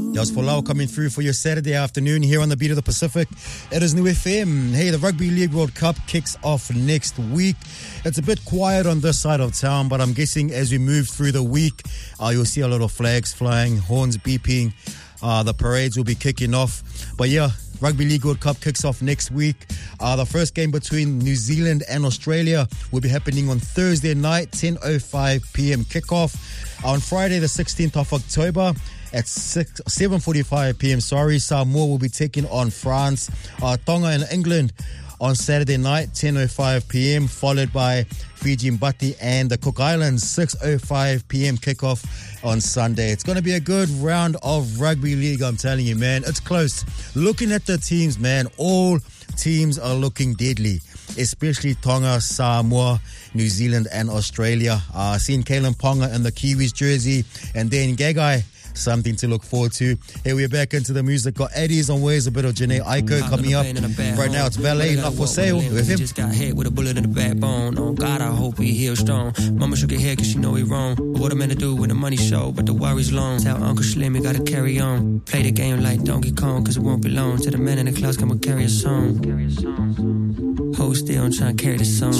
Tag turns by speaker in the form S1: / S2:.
S1: Just for Lau coming through for your Saturday afternoon here on the Beat of the Pacific. It is New FM. Hey, the Rugby League World Cup kicks off next week. It's a bit quiet on this side of town, but I'm guessing as we move through the week, you'll see a lot of flags flying, horns beeping. The parades will be kicking off. But yeah, Rugby League World Cup kicks off next week. The first game between New Zealand and Australia will be happening on Thursday night, 10:05 p.m. kickoff. On Friday, the 16th of October, at 7:45 p.m. Samoa will be taking on France. Tonga and England on Saturday night, 10:05 p.m., followed by Fiji, Mbati and the Cook Islands, 6:05 p.m. kickoff on Sunday. It's going to be a good round of rugby league, I'm telling you, man. It's close. Looking at the teams, man, all teams are looking deadly, especially Tonga, Samoa, New Zealand and Australia. Seeing Kalen Ponga in the Kiwis jersey, and then Gagai, something to look forward to. Hey, we're back into the music. Got Eddie's on Ways, a bit of Janae Aiko coming up. Right now it's Valet, Not For Sale with him.
S2: Just got hit with a bullet in the backbone. Oh God, I hope he heals strong. Mama shook her head cause she know he wrong. But what I'm meant to do when the money show, but the worry's long. Tell Uncle Slim he gotta carry on. Play the game like Donkey Kong cause it won't be long. Till the man in the clouds come and carry a song. Hold still, I'm trying to carry the song.